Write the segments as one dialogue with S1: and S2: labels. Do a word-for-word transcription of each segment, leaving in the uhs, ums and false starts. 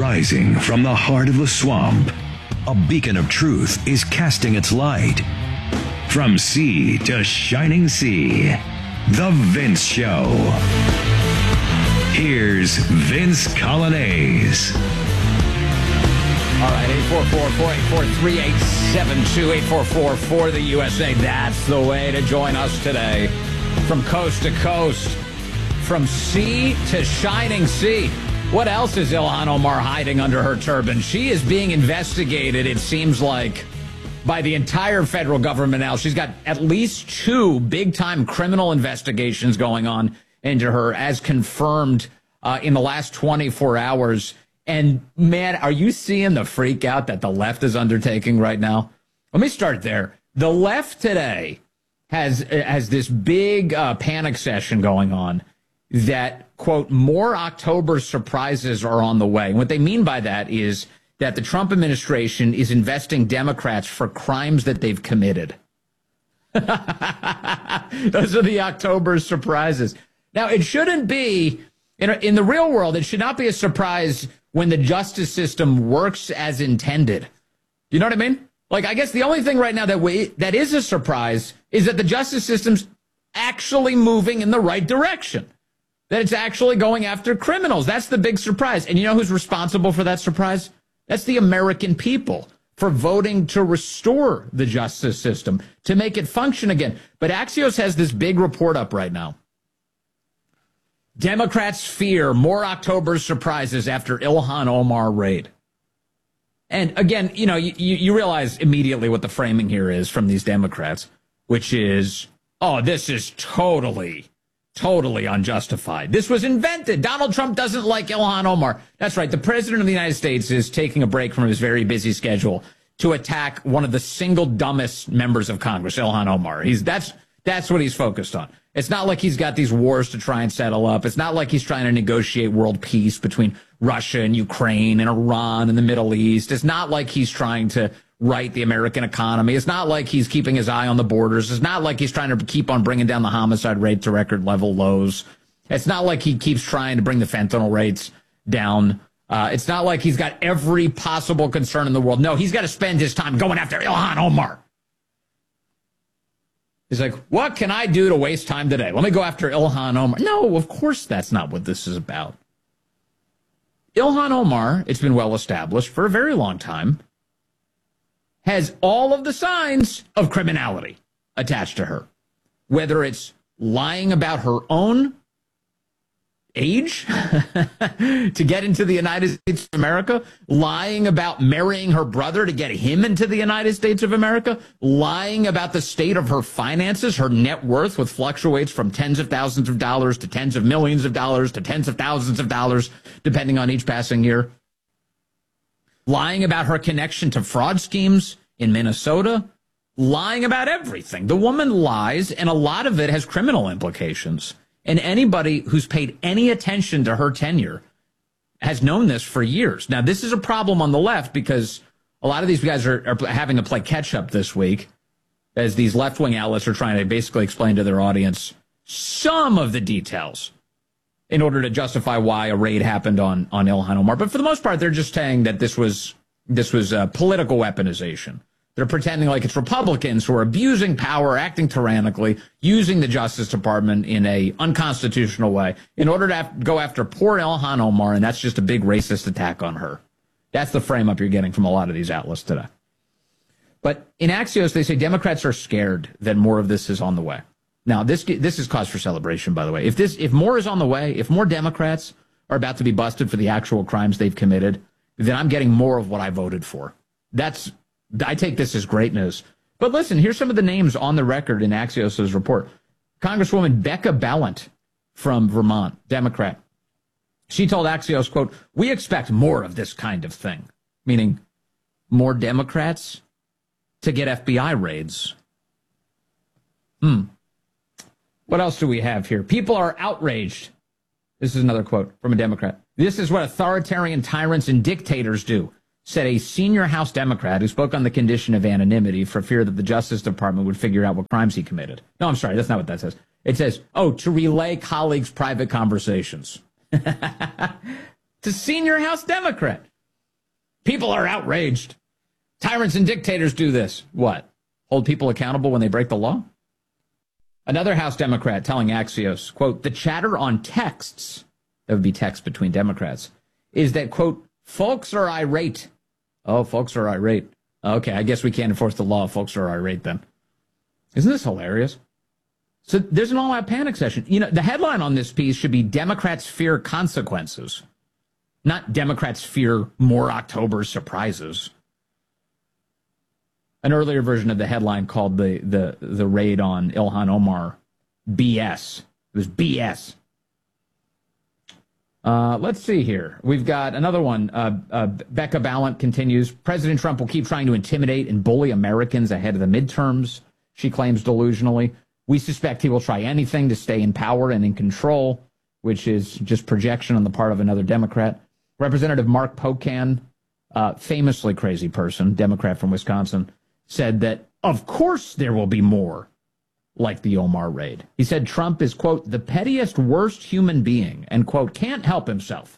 S1: Rising from the heart of the swamp, a beacon of truth is casting its light. From sea to shining sea, The Vince Show. Here's Vince Coglianese.
S2: All right, eight four four, four eight four, three eight seven two, eight four four for the U S A. That's the way to join us today. From coast to coast, from sea to shining sea. What else is Ilhan Omar hiding under her turban? She is being investigated, it seems like, by the entire federal government now. She's got at least two big-time criminal investigations going on into her, as confirmed uh, in the last twenty-four hours. And, man, are you seeing the freak out that the left is undertaking right now? Let me start there. The left today has, has this big uh, panic session going on that, quote, more October surprises are on the way. And what they mean by that is that the Trump administration is investing Democrats for crimes that they've committed. Those are the October surprises. Now, it shouldn't be, in, a, in the real world, it should not be a surprise when the justice system works as intended. You know what I mean? Like, I guess the only thing right now that we, that is a surprise is that the justice system's actually moving in the right direction. That it's actually going after criminals. That's the big surprise. And you know who's responsible for that surprise? That's the American people, for voting to restore the justice system, to make it function again. But Axios has this big report up right now. Democrats fear more October surprises after Ilhan Omar raid. And again, you know, you, you realize immediately what the framing here is from these Democrats, which is, oh, this is totally... Totally unjustified. This was invented. Donald Trump doesn't like Ilhan Omar. That's right. The president of the United States is taking a break from his very busy schedule to attack one of the single dumbest members of Congress, Ilhan Omar. He's that's that's what he's focused on. It's not like he's got these wars to try and settle up. It's not like he's trying to negotiate world peace between Russia and Ukraine and Iran and the Middle East. It's not like he's trying to right the American economy. It's not like he's keeping his eye on the borders. It's not like he's trying to keep on bringing down the homicide rate to record level lows. It's not like he keeps trying to bring the fentanyl rates down. Uh, it's not like he's got every possible concern in the world. No, he's got to spend his time going after Ilhan Omar. He's like, what can I do to waste time today? Let me go after Ilhan Omar. No, of course that's not what this is about. Ilhan Omar, it's been well established for a very long time, has all of the signs of criminality attached to her. Whether it's lying about her own age to get into the United States of America, lying about marrying her brother to get him into the United States of America, lying about the state of her finances, her net worth, which fluctuates from tens of thousands of dollars to tens of millions of dollars to tens of thousands of dollars, depending on each passing year. Lying about her connection to fraud schemes in Minnesota, lying about everything. The woman lies, and a lot of it has criminal implications. And anybody who's paid any attention to her tenure has known this for years. Now, this is a problem on the left because a lot of these guys are, are having to play catch-up this week as these left-wing outlets are trying to basically explain to their audience some of the details in order to justify why a raid happened on, on Ilhan Omar. But for the most part, they're just saying that this was this was uh, political weaponization. They're pretending like it's Republicans who are abusing power, acting tyrannically, using the Justice Department in a unconstitutional way in order to have, go after poor Ilhan Omar, and that's just a big racist attack on her. That's the frame-up you're getting from a lot of these outlets today. But in Axios, they say Democrats are scared that more of this is on the way. Now, this this is cause for celebration, by the way. If this if more is on the way, if more Democrats are about to be busted for the actual crimes they've committed, then I'm getting more of what I voted for. That's I take this as great news. But listen, here's some of the names on the record in Axios' report. Congresswoman Becca Balint from Vermont, Democrat. She told Axios, quote, "We expect more of this kind of thing," meaning more Democrats to get F B I raids. Hmm. What else do we have here? People are outraged. This is another quote from a Democrat. "This is what authoritarian tyrants and dictators do," said a senior House Democrat who spoke on the condition of anonymity for fear that the Justice Department would figure out what crimes he committed. No, I'm sorry. That's not what that says. It says, oh, to relay colleagues' private conversations. It's a senior House Democrat. People are outraged. Tyrants and dictators do this. What? Hold people accountable when they break the law? Another House Democrat telling Axios, quote, the chatter on texts, that would be text between Democrats, is that, quote, folks are irate. Oh, folks are irate. Okay, I guess we can't enforce the law if folks are irate then. Isn't this hilarious? So there's an all-out panic session. You know, the headline on this piece should be Democrats fear consequences, not Democrats fear more October surprises. An earlier version of the headline called the, the, the raid on Ilhan Omar B S. It was B S. Uh, let's see here. We've got another one. Uh, uh, Becca Ballant continues. President Trump will keep trying to intimidate and bully Americans ahead of the midterms, she claims delusionally. We suspect he will try anything to stay in power and in control, which is just projection on the part of another Democrat. Representative Mark Pocan, uh, famously crazy person, Democrat from Wisconsin, said that, of course, there will be more like the Omar raid. He said Trump is, quote, the pettiest, worst human being, and, quote, can't help himself.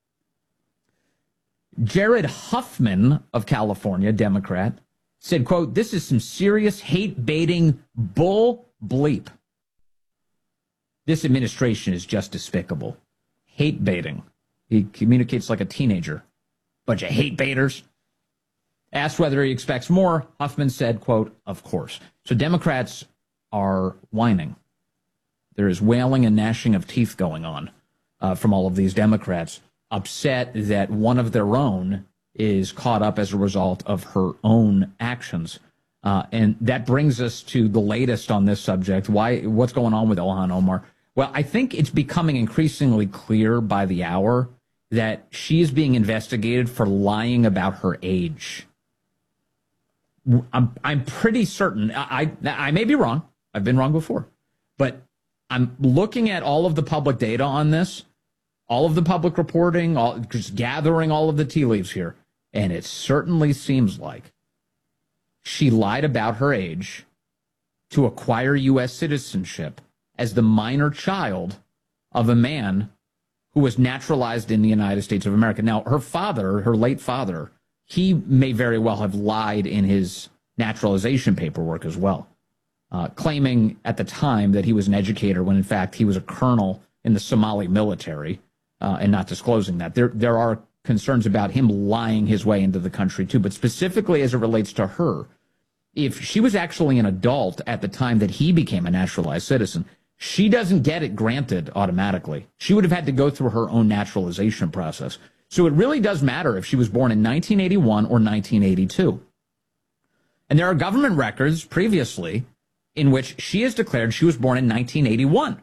S2: Jared Huffman of California, Democrat, said, quote, this is some serious hate-baiting bull bleep. This administration is just despicable. Hate-baiting. He communicates like a teenager. Bunch of hate-baiters. Asked whether he expects more, Huffman said, quote, of course. So Democrats are whining. There is wailing and gnashing of teeth going on uh, from all of these Democrats, upset that one of their own is caught up as a result of her own actions. Uh, and that brings us to the latest on this subject. Why? What's going on with Ilhan Omar? Well, I think it's becoming increasingly clear by the hour that she is being investigated for lying about her age. I'm I'm pretty certain, I, I I may be wrong, I've been wrong before, but I'm looking at all of the public data on this, all of the public reporting, all, just gathering all of the tea leaves here, and it certainly seems like she lied about her age to acquire U S citizenship as the minor child of a man who was naturalized in the United States of America. Now, her father, her late father, he may very well have lied in his naturalization paperwork as well, uh, claiming at the time that he was an educator when, in fact, he was a colonel in the Somali military, uh, and not disclosing that. There, there are concerns about him lying his way into the country, too. But specifically as it relates to her, if she was actually an adult at the time that he became a naturalized citizen, she doesn't get it granted automatically. She would have had to go through her own naturalization process. So it really does matter if she was born in nineteen eighty-one or nineteen eighty-two. And there are government records previously in which she has declared she was born in nineteen eighty-one.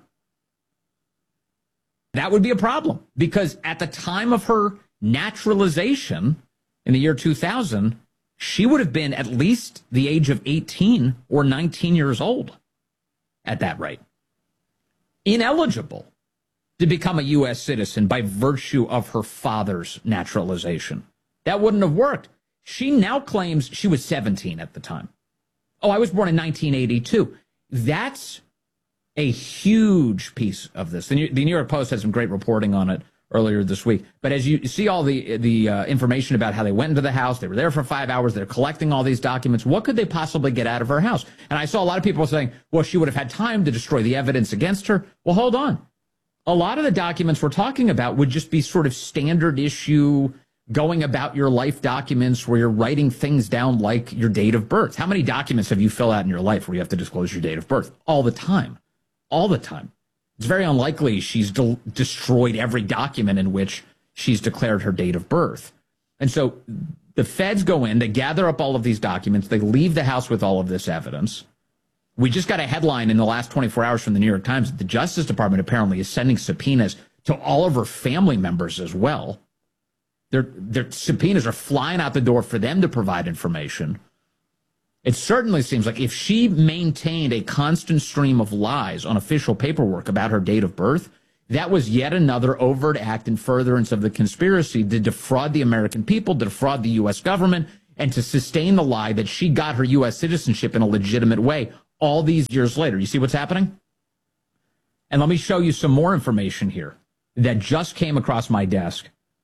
S2: That would be a problem because at the time of her naturalization in the year two thousand, she would have been at least the age of eighteen or nineteen years old at that rate. Ineligible to become a U S citizen by virtue of her father's naturalization. That wouldn't have worked. She now claims she was seventeen at the time. Oh, I was born in nineteen eighty-two. That's a huge piece of this. The New, the New York Post had some great reporting on it earlier this week. But as you see all the the uh, information about how they went into the house, they were there for five hours, they're collecting all these documents. What could they possibly get out of her house? And I saw a lot of people saying, well, she would have had time to destroy the evidence against her. Well, hold on. A lot of the documents we're talking about would just be sort of standard issue, going about your life documents where you're writing things down like your date of birth. How many documents have you filled out in your life where you have to disclose your date of birth? All the time. All the time. It's very unlikely she's de- destroyed every document in which she's declared her date of birth. And so the feds go in, they gather up all of these documents, they leave the house with all of this evidence. We just got a headline in the last twenty-four hours from the New York Times that the Justice Department apparently is sending subpoenas to all of her family members as well. Their, their subpoenas are flying out the door for them to provide information. It certainly seems like if she maintained a constant stream of lies on official paperwork about her date of birth, that was yet another overt act in furtherance of the conspiracy to defraud the American people, to defraud the U S government, and to sustain the lie that she got her U S citizenship in a legitimate way all these years later. You see what's happening? And let me show you some more information here that just came across my desk.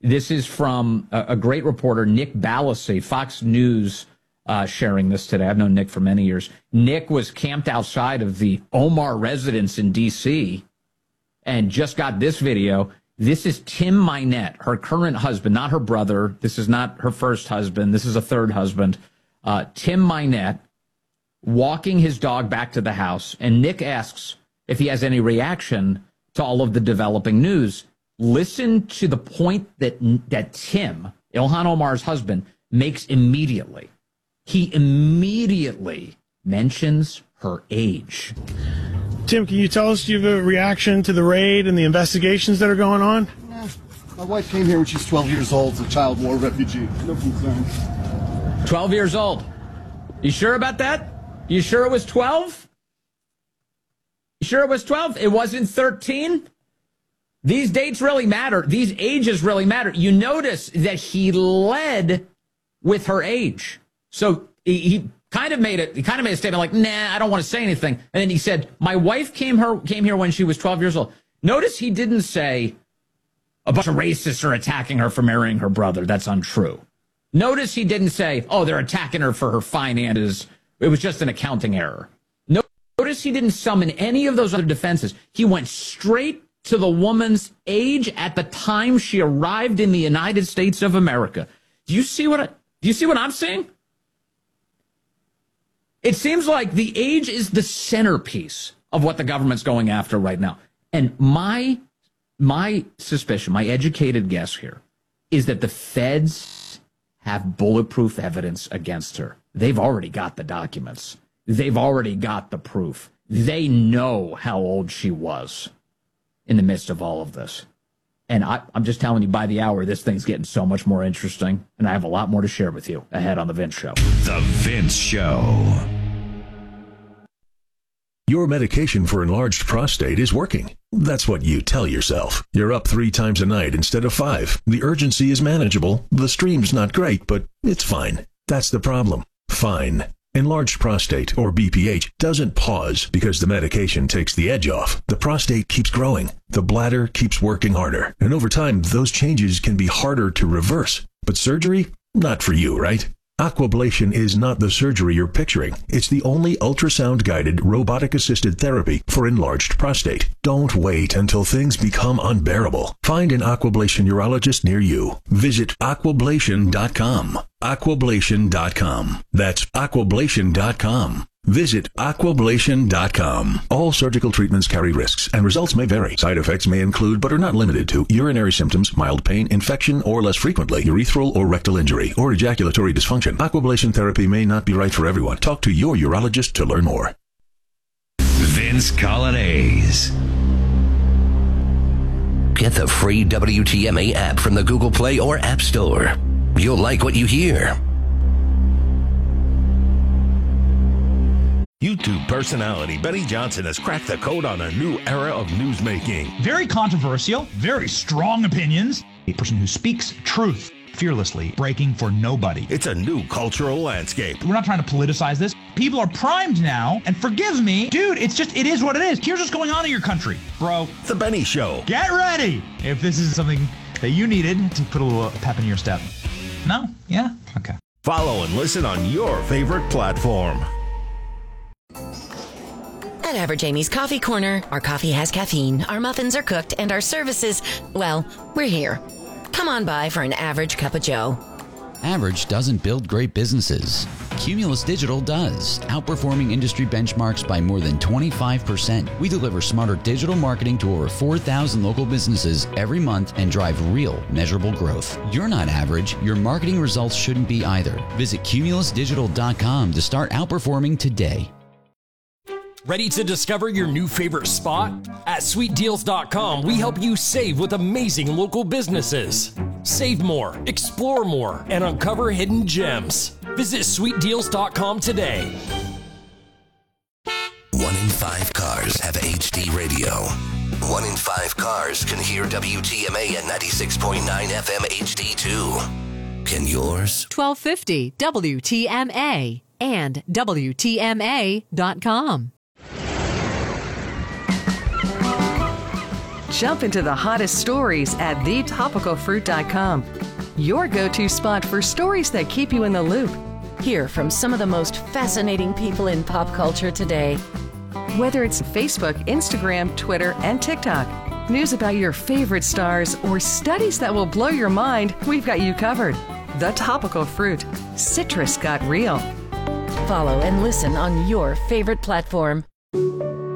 S2: This is from a, a great reporter, Nick Balassi, Fox News, uh, sharing this today. I've known Nick for many years. Nick was camped outside of the Omar residence in D C and just got this video. This is Tim Minette, her current husband, not her brother. This is not her first husband. This is a third husband. Uh, Tim Minette walking his dog back to the house. And Nick asks if he has any reaction to all of the developing news. Listen to the point that that Tim, Ilhan Omar's husband, makes immediately. He immediately mentions her age.
S3: Tim, can you tell us, do you have a reaction to the raid and the investigations that are going on?
S4: Yeah. My wife came here when she was twelve years old as a child war refugee. No concern.
S2: twelve years old. You sure about that? You sure it was twelve? You sure it was twelve? It wasn't thirteen? These dates really matter. These ages really matter. You notice that he led with her age. So he, he kind of made it. He kind of made a statement like, "Nah, I don't want to say anything." And then he said, "My wife came her came here when she was twelve years old." Notice he didn't say a bunch of racists are attacking her for marrying her brother. That's untrue. Notice he didn't say, "Oh, they're attacking her for her finances. It was just an accounting error." Notice he didn't summon any of those other defenses. He went straight to the woman's age at the time she arrived in the United States of America. Do you see what I, do you see what I'm saying? It seems like the age is the centerpiece of what the government's going after right now. And my my suspicion, my educated guess here, is that the feds have bulletproof evidence against her. They've already got the documents. They've already got the proof. They know how old she was in the midst of all of this. And I, I'm just telling you, by the hour, this thing's getting so much more interesting, and I have a lot more to share with you ahead on The Vince Show.
S1: The Vince Show.
S5: Your medication for enlarged prostate is working. That's what you tell yourself. You're up three times a night instead of five. The urgency is manageable. The stream's not great, but it's fine. That's the problem. Fine. Enlarged prostate, or B P H, doesn't pause because the medication takes the edge off. The prostate keeps growing. The bladder keeps working harder. And over time, those changes can be harder to reverse. But surgery? Not for you, right? Aquablation is not the surgery you're picturing. It's the only ultrasound-guided, robotic-assisted therapy for enlarged prostate. Don't wait until things become unbearable. Find an Aquablation urologist near you. Visit aquablation dot com. aquablation dot com. That's aquablation dot com. Visit aquablation dot com. All surgical treatments carry risks, and results may vary. Side effects may include, but are not limited to, urinary symptoms, mild pain, infection, or less frequently, urethral or rectal injury, or ejaculatory dysfunction. Aquablation therapy may not be right for everyone. Talk to your urologist to learn more.
S1: Vince Coglianese.
S6: Get the free W T M A app from the Google Play or App Store. You'll like what you hear.
S7: YouTube personality Benny Johnson has cracked the code on a new era of newsmaking.
S8: Very controversial, very strong opinions. A person who speaks truth fearlessly, breaking for nobody.
S7: It's a new cultural landscape.
S8: We're not trying to politicize this. People are primed now, and forgive me, dude, it's just, it is what it is. Here's what's going on in your country, bro.
S7: The Benny Show.
S8: Get ready if this is something that you needed to put a little pep in your step. No? Yeah? Okay.
S7: Follow and listen on your favorite platform.
S9: At Average Amy's Coffee Corner, our coffee has caffeine, our muffins are cooked, and our services, well, we're here. Come on by for an average cup of joe.
S10: Average doesn't build great businesses. Cumulus Digital does, outperforming industry benchmarks by more than twenty-five percent. We deliver smarter digital marketing to over four thousand local businesses every month and drive real, measurable growth. You're not average. Your marketing results shouldn't be either. Visit cumulus digital dot com to start outperforming today.
S11: Ready to discover your new favorite spot? At sweet deals dot com, we help you save with amazing local businesses. Save more, explore more, and uncover hidden gems. Visit sweet deals dot com today.
S6: One in five cars have H D radio. One in five cars can hear W T M A at ninety-six point nine F M H D too. Can yours?
S12: twelve fifty W T M A and W T M A dot com. Jump into the hottest stories at the topical fruit dot com. Your go-to spot for stories that keep you in the loop.
S9: Hear from some of the most fascinating people in pop culture today.
S12: Whether it's Facebook, Instagram, Twitter, and TikTok, news about your favorite stars, or studies that will blow your mind, we've got you covered. The Topical Fruit. Citrus got real.
S9: Follow and listen on your favorite platform.